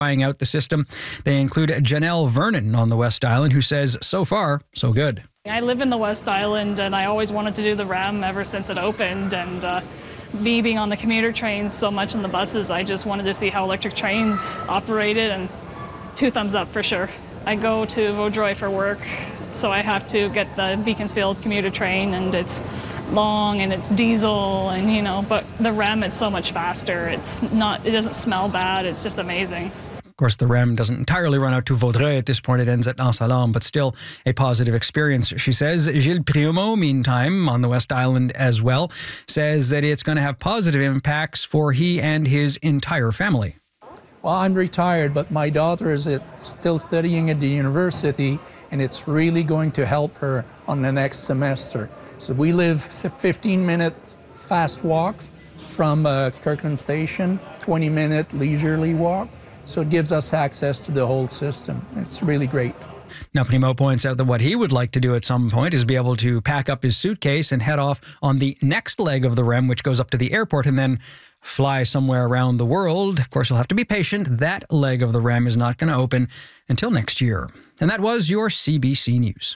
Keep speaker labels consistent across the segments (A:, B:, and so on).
A: trying out the system. They include Janelle Vernon on the West Island, who says, so far, so good.
B: I live in the West Island, and I always wanted to do the REM ever since it opened. And me being on the commuter trains so much in the buses, I just wanted to see how electric trains operated, and 2 thumbs up for sure. I go to Vaudreuil for work, so I have to get the Beaconsfield commuter train, and it's long and it's diesel, and but the REM, it's so much faster. It doesn't smell bad. It's just amazing.
A: Of course, the REM doesn't entirely run out to Vaudreuil at this point. It ends at Anse-à-Lambes, but still a positive experience, she says. Gilles Priomo, meantime, on the West Island as well, says that it's going to have positive impacts for he and his entire family.
C: Well, I'm retired, but my daughter is still studying at the university, and it's really going to help her on the next semester. So we live 15-minute fast walk from Kirkland Station, 20-minute leisurely walk. So it gives us access to the whole system. It's really great.
A: Now, Primo points out that what he would like to do at some point is be able to pack up his suitcase and head off on the next leg of the REM, which goes up to the airport, and then fly somewhere around the world. Of course, you'll have to be patient. That leg of the REM is not going to open until next year. And that was your CBC News.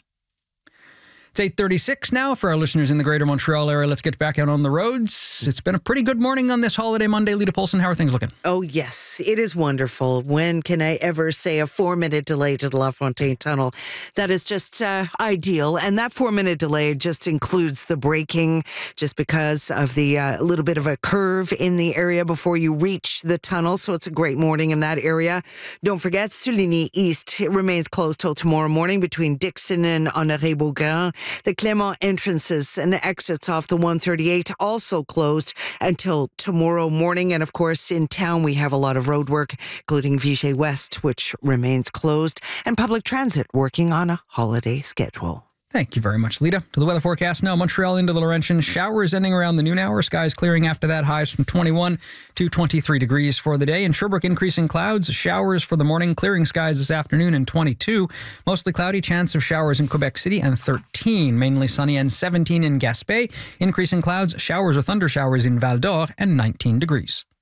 A: It's 8:36 now for our listeners in the Greater Montreal area. Let's get back out on the roads. It's been a pretty good morning on this holiday Monday. Lita Polson, how are things looking?
D: Oh, yes, it is wonderful. When can I ever say a 4-minute delay to the La Fontaine Tunnel? That is just ideal. And that 4-minute delay just includes the braking, just because of the little bit of a curve in the area before you reach the tunnel. So it's a great morning in that area. Don't forget, Souligny East remains closed till tomorrow morning between Dixon and Honoré Beaugrand. The Clément entrances and exits off the 138 also closed until tomorrow morning. And of course, in town, we have a lot of road work, including Viger West, which remains closed, and public transit working on a holiday schedule.
A: Thank you very much, Lita. To the weather forecast now, Montreal into the Laurentian. Showers ending around the noon hour. Skies clearing after that. Highs from 21 to 23 degrees for the day. In Sherbrooke, increasing clouds. Showers for the morning. Clearing skies this afternoon and 22. Mostly cloudy. Chance of showers in Quebec City and 13. Mainly sunny and 17 in Gaspé. Increasing clouds. Showers or thunder showers in Val d'Or and 19 degrees.